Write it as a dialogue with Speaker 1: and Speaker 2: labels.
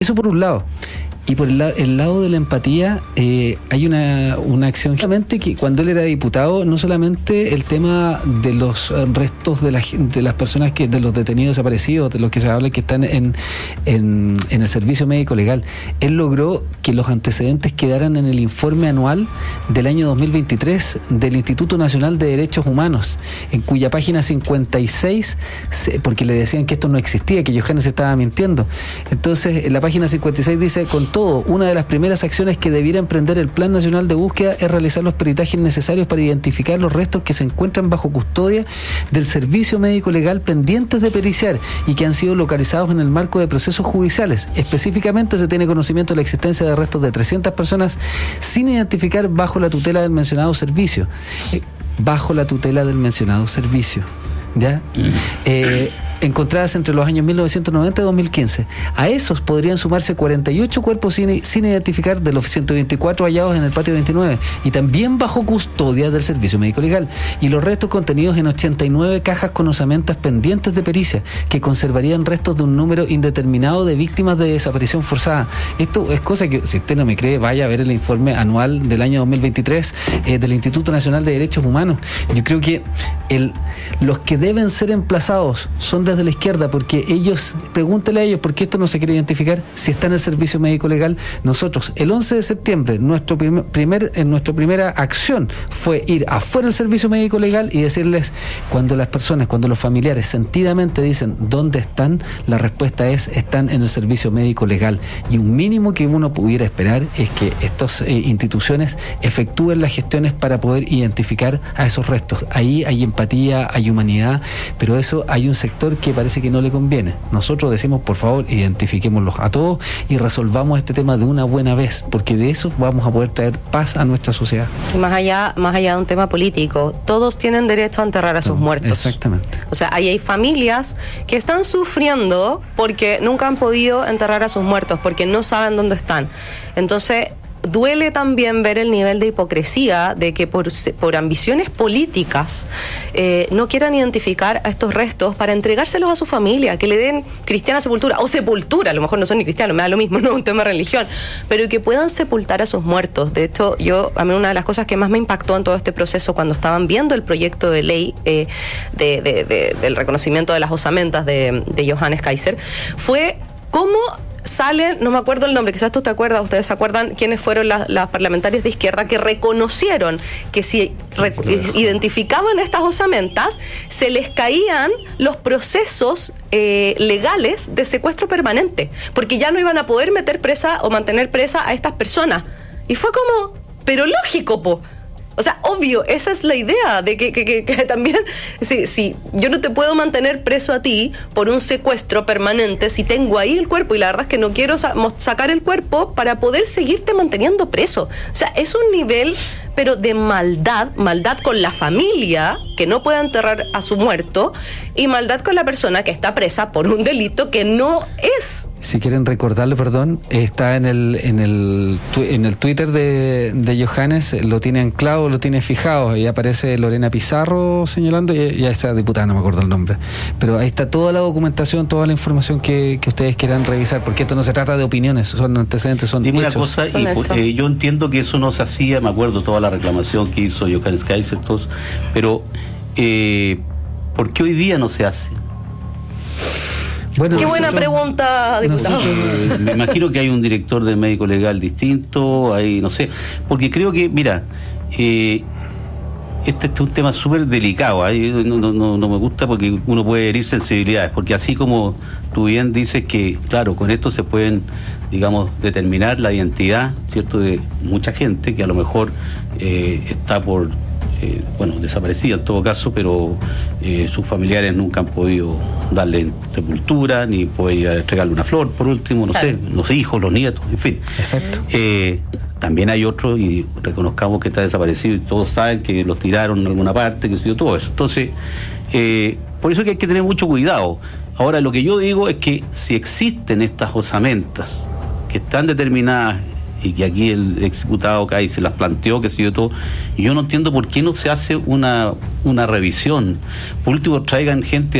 Speaker 1: Eso por un lado. Y por el lado de la empatía, hay una acción claramente que cuando él era diputado, no solamente el tema de los restos de las personas de los detenidos desaparecidos, de los que se habla que están en el servicio médico legal, él logró que los antecedentes quedaran en el informe anual del año 2023 del Instituto Nacional de Derechos Humanos, en cuya página 56, porque le decían que esto no existía, que Johannes estaba mintiendo. Entonces, en la página 56 dice: con una de las primeras acciones que debiera emprender el Plan Nacional de Búsqueda es realizar los peritajes necesarios para identificar los restos que se encuentran bajo custodia del Servicio Médico Legal pendientes de periciar y que han sido localizados en el marco de procesos judiciales. Específicamente se tiene conocimiento de la existencia de restos de 300 personas sin identificar bajo la tutela del mencionado servicio. ¿Ya? Encontradas entre los años 1990 y 2015. A esos podrían sumarse 48 cuerpos sin identificar de los 124 hallados en el patio 29 y también bajo custodia del Servicio Médico Legal, y los restos contenidos en 89 cajas con osamentas pendientes de pericia que conservarían restos de un número indeterminado de víctimas de desaparición forzada. Esto es cosa que, si usted no me cree, vaya a ver el informe anual del año 2023 del Instituto Nacional de Derechos Humanos. Yo creo que los que deben ser emplazados son desde la izquierda, porque ellos, pregúntele a ellos por qué esto no se quiere identificar si está en el Servicio Médico Legal. Nosotros, el 11 de septiembre, nuestra primera acción fue ir afuera del Servicio Médico Legal y decirles, cuando los familiares sentidamente dicen ¿dónde están?, la respuesta es: están en el Servicio Médico Legal. Y un mínimo que uno pudiera esperar es que estas instituciones efectúen las gestiones para poder identificar a esos restos. Ahí hay empatía, hay humanidad, pero eso hay un sector que parece que no le conviene. Nosotros decimos, por favor, identifiquémoslos a todos y resolvamos este tema de una buena vez, porque de eso vamos a poder traer paz a nuestra sociedad.
Speaker 2: Y más allá de un tema político, todos tienen derecho a enterrar a sus muertos.
Speaker 1: Exactamente.
Speaker 2: O sea, ahí hay familias que están sufriendo porque nunca han podido enterrar a sus muertos, porque no saben dónde están. Entonces, duele también ver el nivel de hipocresía de que por ambiciones políticas no quieran identificar a estos restos para entregárselos a su familia, que le den cristiana sepultura, o sepultura, a lo mejor no son ni cristianos, me da lo mismo, no es un tema de religión, pero que puedan sepultar a sus muertos. De hecho, a mí una de las cosas que más me impactó en todo este proceso, cuando estaban viendo el proyecto de ley del reconocimiento de las osamentas de Johannes Kaiser, fue cómo salen, no me acuerdo el nombre, quizás tú te acuerdas, ustedes se acuerdan quiénes fueron las parlamentarias de izquierda que reconocieron que si identificaban estas osamentas, se les caían los procesos legales de secuestro permanente, porque ya no iban a poder meter presa o mantener presa a estas personas. Y fue como, pero lógico, po. O sea, obvio, esa es la idea de que también, si yo no te puedo mantener preso a ti por un secuestro permanente si tengo ahí el cuerpo, y la verdad es que no quiero sacar el cuerpo para poder seguirte manteniendo preso. O sea, es un nivel, pero de maldad con la familia que no puede enterrar a su muerto, y maldad con la persona que está presa por un delito que no es.
Speaker 1: Si quieren recordarlo, perdón, está en el Twitter de Johannes, lo tiene anclado, lo tiene fijado, y aparece Lorena Pizarro señalando, y a esa diputada no me acuerdo el nombre, pero ahí está toda la documentación, toda la información que ustedes quieran revisar, porque esto no se trata de opiniones, son antecedentes, son
Speaker 3: dime
Speaker 1: hechos.
Speaker 3: Una cosa, yo entiendo que eso no se hacía, me acuerdo toda la reclamación que hizo Johannes Kaiser, todos, pero ¿por qué hoy día no se hace?
Speaker 2: Bueno, qué buena pregunta, diputado.
Speaker 3: Me imagino que hay un director del médico legal distinto, hay, no sé, porque creo que, mira, este es un tema súper delicado, no me gusta porque uno puede herir sensibilidades, porque así como tú bien dices que, claro, con esto se pueden, digamos, determinar la identidad, ¿cierto?, de mucha gente que a lo mejor está desaparecida en todo caso, pero sus familiares nunca han podido darle sepultura, ni poder ir a entregarle una flor, por último, no sé, los hijos, los nietos, en fin.
Speaker 1: Exacto.
Speaker 3: También hay otro, y reconozcamos que está desaparecido, y todos saben que los tiraron en alguna parte, que se dio todo eso. Entonces, por eso que hay que tener mucho cuidado. Ahora, lo que yo digo es que si existen estas osamentas que están determinadas, y que aquí el exdiputado Kai se las planteó, que se dio todo, y yo no entiendo por qué no se hace una revisión. Por último, traigan gente